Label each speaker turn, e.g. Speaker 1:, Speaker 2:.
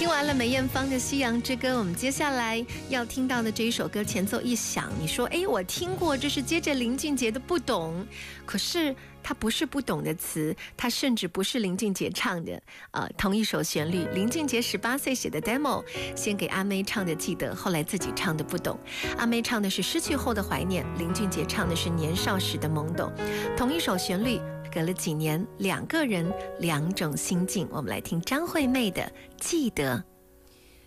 Speaker 1: 完了梅艳芳的《夕阳之歌》，我们接下来要听到的这一首歌前奏一响，你说我听过，这是接着林俊杰的《不懂》，可是它不是不懂的词，它甚至不是林俊杰唱的，同一首旋律，林俊杰18岁写的 demo， 先给阿妹唱的记得，后来自己唱的不懂。阿妹唱的是失去后的怀念，林俊杰唱的是年少时的懵懂。同一首旋律，隔了几年，两个人两种心境。我们来听张惠妹的《记得》。